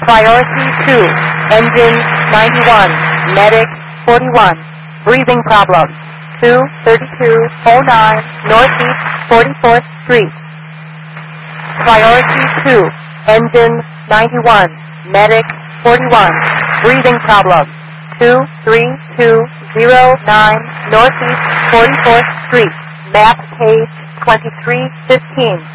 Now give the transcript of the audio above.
Priority 2, engine 91, medic 41, breathing problem, 23209 Northeast 44th Street. Priority 2, engine 91, medic 41, breathing problem, 23209 Northeast 44th Street, map page 2315.